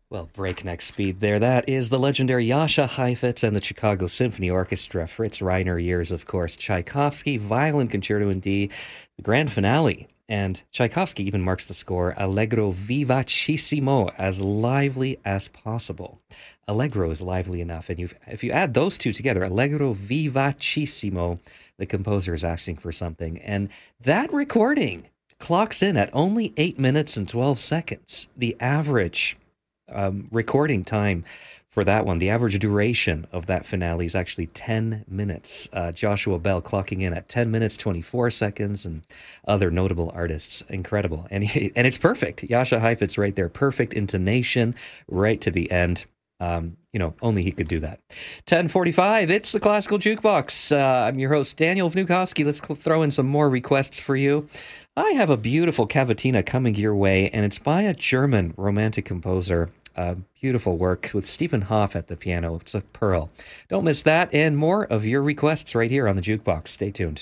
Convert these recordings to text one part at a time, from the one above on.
Well, breakneck speed there. That is the legendary Jascha Heifetz and the Chicago Symphony Orchestra. Fritz Reiner years, of course. Tchaikovsky, Violin Concerto in D, the grand finale. And Tchaikovsky even marks the score Allegro vivacissimo, as lively as possible. Allegro is lively enough. And if you add those two together, Allegro vivacissimo, the composer is asking for something. And that recording clocks in at only 8 minutes and 12 seconds. The average recording time for that one, the average duration of that finale is actually 10 minutes. Joshua Bell clocking in at 10 minutes, 24 seconds, and other notable artists. Incredible. And it's perfect. Jascha Heifetz right there. Perfect intonation right to the end. Only he could do that. 10:45, it's the Classical Jukebox. I'm your host, Daniel Vnukovsky. Let's throw in some more requests for you. I have a beautiful cavatina coming your way, and it's by a German romantic composer. Beautiful work with Stephen Hoff at the piano. It's a pearl. Don't miss that and more of your requests right here on the Jukebox. Stay tuned.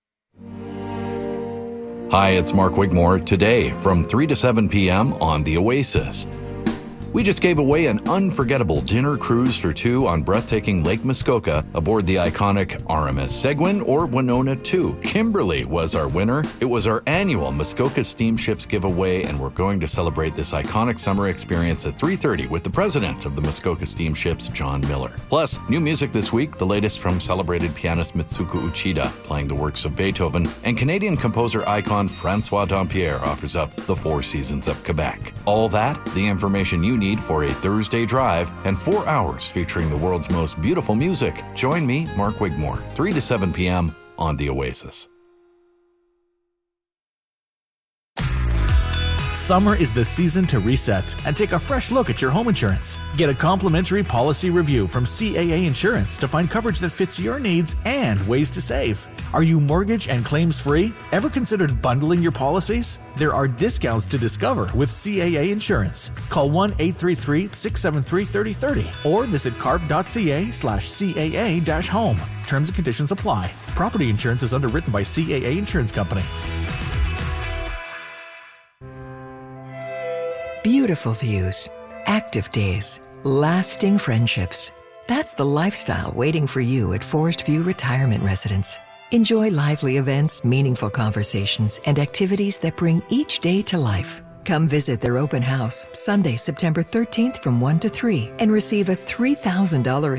Hi, it's Mark Wigmore. Today, from 3 to 7 p.m. on The Oasis. We just gave away an unforgettable dinner cruise for two on breathtaking Lake Muskoka aboard the iconic RMS Seguin or Winona II. Kimberly was our winner. It was our annual Muskoka Steamships giveaway, and we're going to celebrate this iconic summer experience at 3:30 with the president of the Muskoka Steamships, John Miller. Plus, new music this week, the latest from celebrated pianist Mitsuko Uchida, playing the works of Beethoven, and Canadian composer icon Francois Dampierre offers up the Four Seasons of Quebec. All that, the information you need for a Thursday drive, and 4 hours featuring the world's most beautiful music. Join me, Mark Wigmore, 3 to 7 p.m. on The Oasis. Summer is the season to reset and take a fresh look at your home insurance. Get a complimentary policy review from CAA Insurance to find coverage that fits your needs and ways to save. Are you mortgage and claims free? Ever considered bundling your policies? There are discounts to discover with CAA Insurance. Call 1-833-673-3030 or visit carp.ca/CAA-home. Terms and conditions apply. Property insurance is underwritten by CAA Insurance Company. Beautiful views, active days, lasting friendships. That's the lifestyle waiting for you at Forest View Retirement Residence. Enjoy lively events, meaningful conversations, and activities that bring each day to life. Come visit their open house Sunday, September 13th from 1 to 3 and receive a $3,000